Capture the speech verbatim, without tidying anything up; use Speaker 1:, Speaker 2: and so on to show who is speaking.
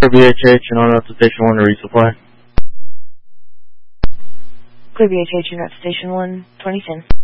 Speaker 1: B H H and on up to Station one to resupply.
Speaker 2: Clear B H H, you're at Station one, twenty ten.